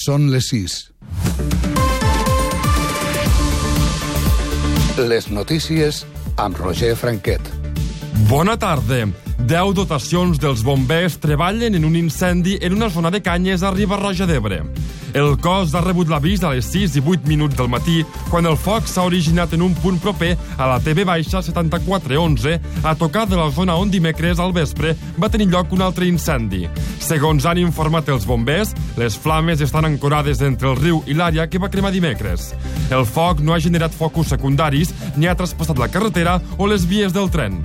Són les 6. Les notícies amb Roger Franquet. Bona tarda. 10 dotacions dels bombers treballen en un incendi en una zona de Canyes a Riba-roja d'Ebre. El cos ha rebut l'avís a les 6 i 8 minuts del matí, quan el foc s'ha originat en un punt proper a la TV-7411, a tocar de la zona on dimecres al vespre va tenir lloc un altre incendi. Segons han informat els bombers, les flames estan ancorades entre el riu i l'àrea que va cremar dimecres. El foc no ha generat focus secundaris ni ha traspassat la carretera o les vies del tren.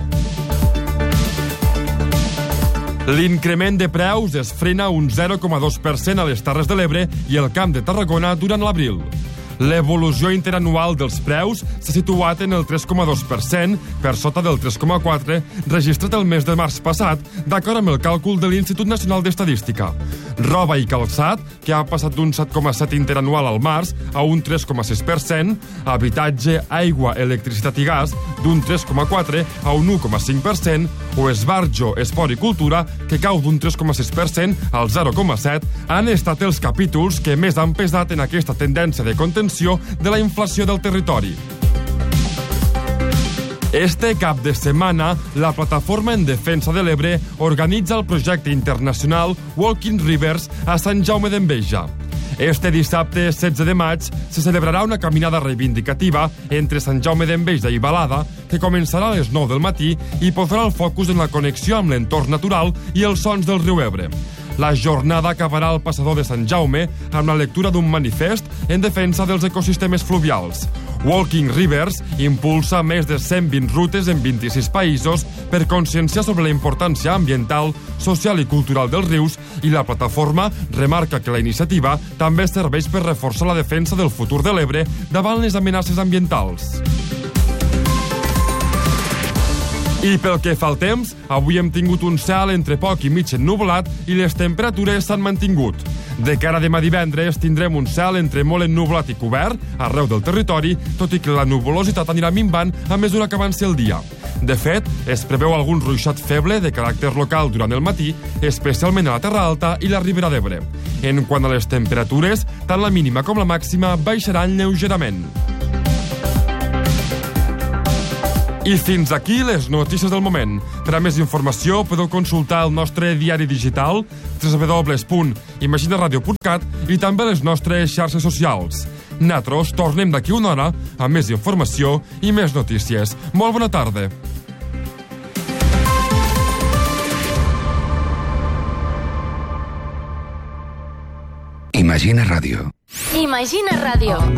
L'increment de preus es frena un 0,2% a les Terres de l'Ebre i el Camp de Tarragona durant l'abril. L'evolució interanual dels preus s'ha situat en el 3,2%, per sota del 3,4% registrat el mes de març passat, d'acord amb el càlcul de l'Institut Nacional d'Estadística. Roba i calçat, que ha passat d'un 7,7% interanual al març a un 3,6%, habitatge, aigua, electricitat i gas, d'un 3,4% a un 1,5%, o esbarjo, esport i cultura, que cau d'un 3,6% al 0,7%, han estat els capítols que més han pesat en aquesta tendència de contenció de la inflació del territori. Este cap de setmana, la Plataforma en Defensa de l'Ebre organitza el projecte internacional Walking Rivers a Sant Jaume d'Enveja. Este dissabte 16 de maig se celebrarà una caminada reivindicativa entre Sant Jaume d'Enveja i Balada que començarà a les 9 del matí i posarà el focus en la connexió amb l'entorn natural i els sons del riu Ebre. La jornada acabarà al passador de Sant Jaume amb la lectura d'un manifest en defensa dels ecosistemes fluvials. Walking Rivers impulsa més de 120 rutes en 26 països per conscienciar sobre la importància ambiental, social i cultural dels rius, i la plataforma remarca que la iniciativa també serveix per reforçar la defensa del futur de l'Ebre davant les amenaces ambientals. I pel que fa al temps, avui hem tingut un cel entre poc i mig ennuvolat i les temperatures s'han mantingut. De cara a demà divendres tindrem un cel entre molt ennuvolat i cobert arreu del territori, tot i que la nuvolositat anirà minvant a mesura que avanci el dia. De fet, es preveu algun ruixat feble de caràcter local durant el matí, especialment a la Terra Alta i la Ribera d'Ebre. En quant a les temperatures, tant la mínima com la màxima baixaran lleugerament. I fins aquí les notícies del moment. Per a més informació podeu consultar el nostre diari digital www.imaginaradio.cat i també les nostres xarxes socials. Nosaltres tornem d'aquí una hora amb més informació i més notícies. Molt bona tarda. Imagina Ràdio. Imagina Ràdio.